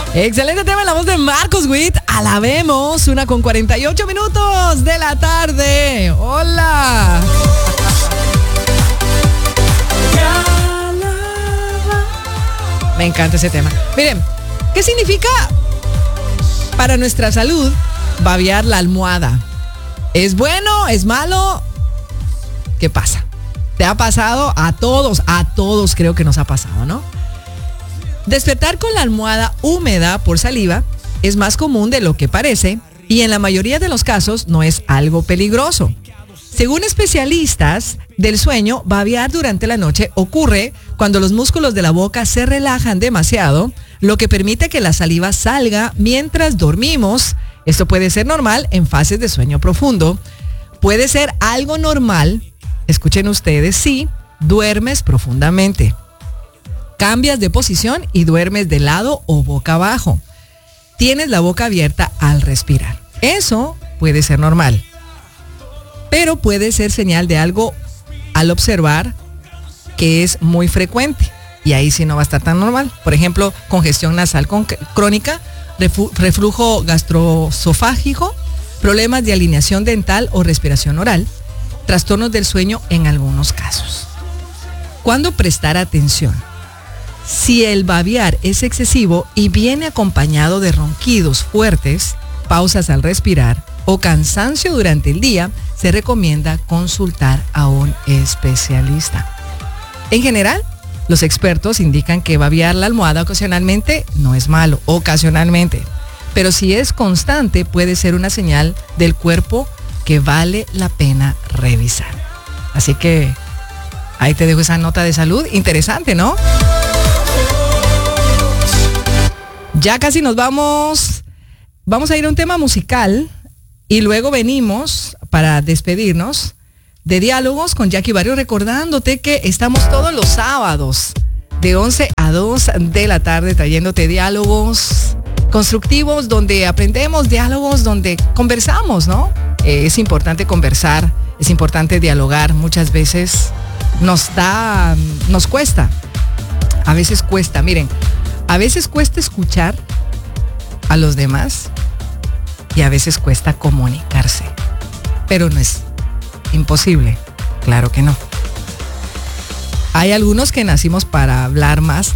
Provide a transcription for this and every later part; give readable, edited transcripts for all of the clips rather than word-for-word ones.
Excelente tema en la voz de Marcos Witt. Alabemos, 1:48 de la tarde. Hola. Me encanta ese tema. Miren, ¿qué significa para nuestra salud babear la almohada? ¿Es bueno? ¿Es malo? ¿Qué pasa? ¿Te ha pasado? A todos creo que nos ha pasado, ¿no? Despertar con la almohada húmeda por saliva es más común de lo que parece y en la mayoría de los casos no es algo peligroso. Según especialistas del sueño, babear durante la noche ocurre cuando los músculos de la boca se relajan demasiado, lo que permite que la saliva salga mientras dormimos. Esto puede ser normal en fases de sueño profundo. Puede ser algo normal, escuchen ustedes, si duermes profundamente. Cambias de posición y duermes de lado o boca abajo. Tienes la boca abierta al respirar. Eso puede ser normal. Pero puede ser señal de algo al observar que es muy frecuente. Y ahí sí no va a estar tan normal. Por ejemplo, congestión nasal crónica, reflujo gastroesofágico, problemas de alineación dental o respiración oral, trastornos del sueño en algunos casos. ¿Cuándo prestar atención? Si el babear es excesivo y viene acompañado de ronquidos fuertes, pausas al respirar o cansancio durante el día, se recomienda consultar a un especialista. En general, los expertos indican que babear la almohada ocasionalmente no es malo, ocasionalmente, pero si es constante puede ser una señal del cuerpo que vale la pena revisar. Así que ahí te dejo esa nota de salud, interesante, ¿no? Ya casi nos vamos. Vamos a ir a un tema musical y luego venimos para despedirnos de Diálogos con Jackie Barrios, recordándote que estamos todos los sábados de 11 a 2 de la tarde trayéndote diálogos constructivos donde aprendemos, diálogos donde conversamos, ¿no? Es importante conversar, es importante dialogar. Muchas veces nos cuesta. A veces cuesta, miren, a veces cuesta escuchar a los demás y a veces cuesta comunicarse. Pero no es imposible, claro que no. Hay algunos que nacimos para hablar más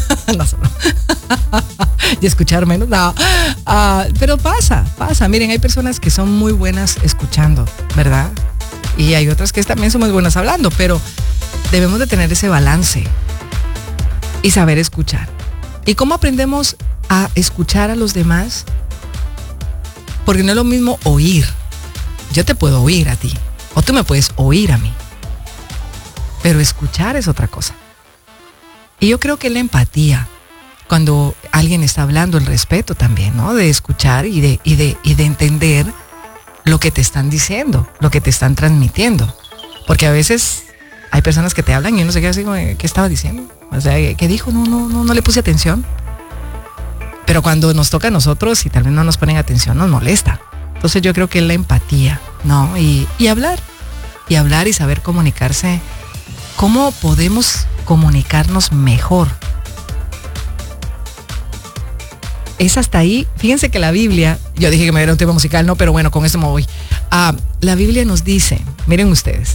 y escuchar menos. Pero pasa. Miren, hay personas que son muy buenas escuchando, ¿verdad? Y hay otras que también son muy buenas hablando, pero debemos de tener ese balance y saber escuchar. ¿Y cómo aprendemos a escuchar a los demás? Porque no es lo mismo oír. Yo te puedo oír a ti, o tú me puedes oír a mí. Pero escuchar es otra cosa. Y yo creo que la empatía, cuando alguien está hablando, el respeto también, ¿no? De escuchar y de entender lo que te están diciendo, lo que te están transmitiendo. Porque a veces hay personas que te hablan y uno se queda así como, ¿qué estaba diciendo? O sea, ¿qué dijo? No le puse atención. Pero cuando nos toca a nosotros y tal vez no nos ponen atención, nos molesta. Entonces yo creo que es la empatía, ¿no? Y hablar y saber comunicarse. ¿Cómo podemos comunicarnos mejor? Es hasta ahí. Fíjense que la Biblia, yo dije que me era un tema musical, no, pero bueno, con eso me voy. La Biblia nos dice, miren ustedes,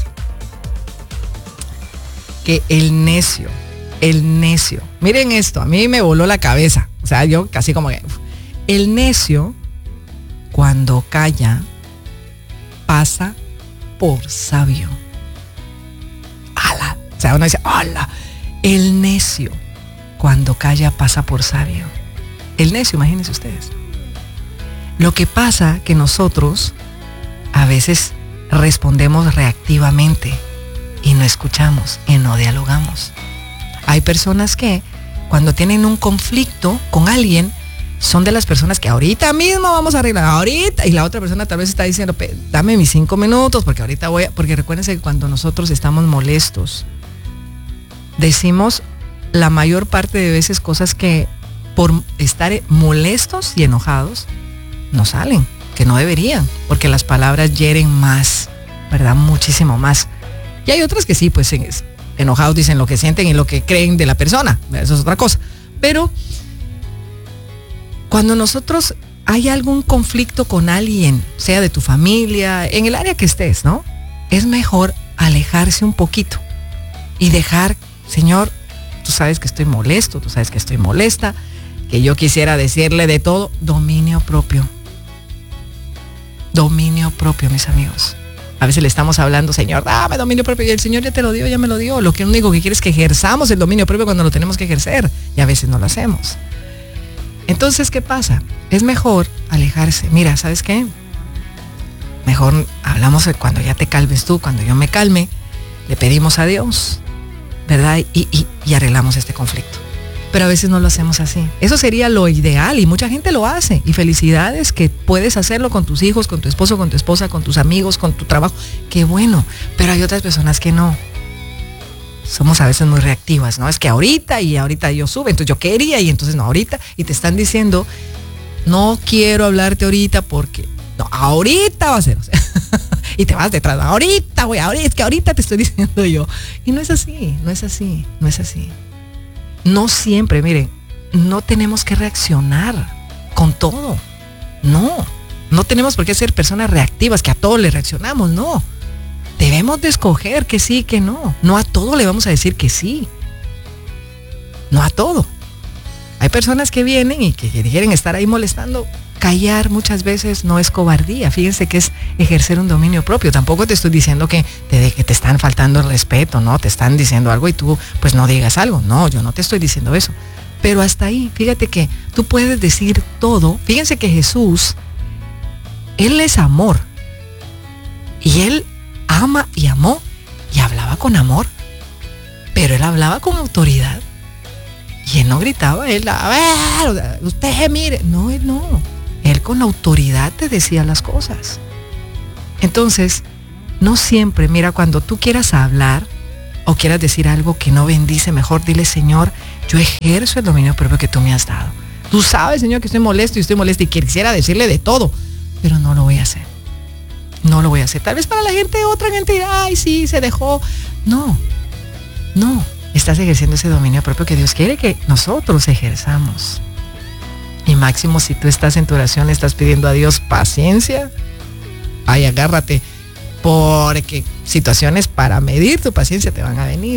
que el necio, miren esto, a mí me voló la cabeza. O sea, yo casi como que, el necio, cuando calla, pasa por sabio. ¡Hala! O sea, uno dice, ¡hala! El necio, cuando calla, pasa por sabio. El necio, imagínense ustedes. Lo que pasa que nosotros a veces respondemos reactivamente y no escuchamos y no dialogamos. Hay personas que cuando tienen un conflicto con alguien, son de las personas que ahorita mismo vamos a arreglar, ahorita, y la otra persona tal vez está diciendo, dame mis 5 minutos, porque ahorita porque recuérdense que cuando nosotros estamos molestos, decimos la mayor parte de veces cosas que por estar molestos y enojados, no salen, que no deberían, porque las palabras hieren más, ¿verdad? Muchísimo más. Y hay otras que sí, pues enojados dicen lo que sienten y lo que creen de la persona, eso es otra cosa. Pero cuando nosotros hay algún conflicto con alguien, sea de tu familia, en el área que estés, ¿no? Es mejor alejarse un poquito y dejar, Señor, tú sabes que estoy molesto, tú sabes que estoy molesta, que yo quisiera decirle de todo. Dominio propio. Dominio propio, mis amigos. A veces le estamos hablando, Señor, dame dominio propio, y el Señor ya te lo dio, ya me lo dio. Lo que único que quiere es que ejerzamos el dominio propio cuando lo tenemos que ejercer, y a veces no lo hacemos. Entonces, ¿qué pasa? Es mejor alejarse. Mira, ¿sabes qué? Mejor hablamos cuando ya te calmes tú, cuando yo me calme, le pedimos a Dios, ¿verdad? Y arreglamos este conflicto. Pero a veces no lo hacemos así. Eso sería lo ideal y mucha gente lo hace. Y felicidades que puedes hacerlo con tus hijos, con tu esposo, con tu esposa, con tus amigos, con tu trabajo. Qué bueno. Pero hay otras personas que no. Somos a veces muy reactivas, ¿no? Es que ahorita yo sube, entonces yo quería y entonces no, ahorita. Y te están diciendo, no quiero hablarte ahorita porque, no, ahorita va a ser. O sea, y te vas detrás, ahorita, es que ahorita te estoy diciendo yo. Y no es así, no es así, no es así. No siempre, miren, no tenemos que reaccionar con todo. No tenemos por qué ser personas reactivas, que a todo le reaccionamos, no. Debemos de escoger que sí, que no. No a todo le vamos a decir que sí. No a todo. Hay personas que vienen y que quieren estar ahí molestando. Callar muchas veces no es cobardía. Fíjense que es ejercer un dominio propio. Tampoco te estoy diciendo que te están faltando el respeto, ¿no? Te están diciendo algo y tú pues no digas algo. No, yo no te estoy diciendo eso. Pero hasta ahí, fíjate que tú puedes decir todo. Fíjense que Jesús, Él es amor. Y Él ama y amó y hablaba con amor. Pero Él hablaba con autoridad. Y Él no gritaba, Él, a ver, usted mire. No, Él no. Él con autoridad te decía las cosas. Entonces, no siempre, mira, cuando tú quieras hablar o quieras decir algo que no bendice, mejor dile, Señor, yo ejerzo el dominio propio que tú me has dado. Tú sabes, Señor, que estoy molesto y quisiera decirle de todo, pero no lo voy a hacer. No lo voy a hacer. Tal vez para la gente, otra gente dirá, ay, sí, se dejó. No. Estás ejerciendo ese dominio propio que Dios quiere que nosotros ejerzamos. Y máximo, si tú estás en tu oración, estás pidiendo a Dios paciencia, ay, agárrate, porque situaciones para medir tu paciencia te van a venir.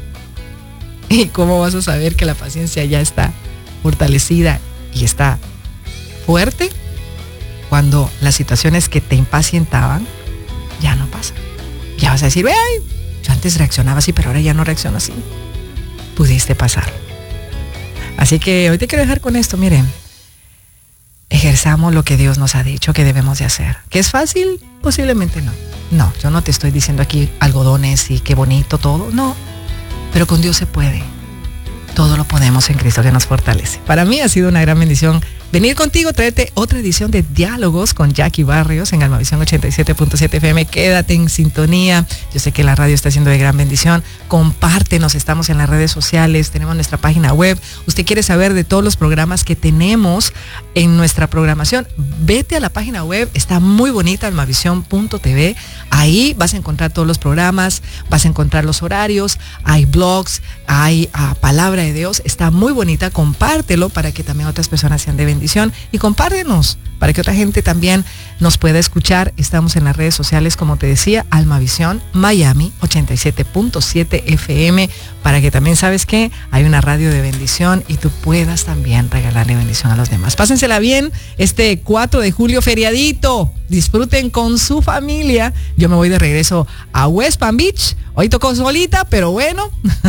¿Y cómo vas a saber que la paciencia ya está fortalecida y está fuerte? Cuando las situaciones que te impacientaban ya no pasan. Ya vas a decir, ay, yo antes reaccionaba así, pero ahora ya no reacciono así. Pudiste pasar. Así que hoy te quiero dejar con esto, miren. Ejerzamos lo que Dios nos ha dicho que debemos de hacer. ¿Que es fácil? Posiblemente no. No, yo no te estoy diciendo aquí algodones y qué bonito todo. No, pero con Dios se puede. Todo lo podemos en Cristo que nos fortalece. Para mí ha sido una gran bendición venir contigo, traerte otra edición de Diálogos con Jackie Barrios en Almavisión 87.7 FM. Quédate en sintonía. Yo sé que la radio está siendo de gran bendición. Compártenos, estamos en las redes sociales, tenemos nuestra página web. Usted quiere saber de todos los programas que tenemos en nuestra programación, vete a la página web, está muy bonita, almavision.tv. Ahí vas a encontrar todos los programas, vas a encontrar los horarios, hay blogs, hay palabra de Dios, está muy bonita. Compártelo para que también otras personas sean de bendición y compártenos para que otra gente también nos pueda escuchar. Estamos en las redes sociales, como te decía, Almavisión Miami 87.7 FM, para que también, sabes que hay una radio de bendición y tú puedas también regalarle bendición a los demás. Pásensela bien este 4 de julio, feriadito. Disfruten con su familia. Yo me voy de regreso a West Palm Beach. Hoy tocó solita, pero bueno.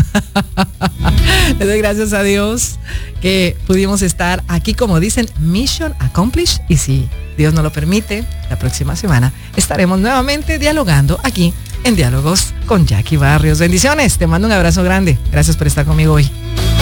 Le doy gracias a Dios que pudimos estar aquí, como dicen, Mission Accomplished. Y si Dios nos lo permite, la próxima semana estaremos nuevamente dialogando aquí en Diálogos con Jackie Barrios. Bendiciones, te mando un abrazo grande. Gracias por estar conmigo hoy.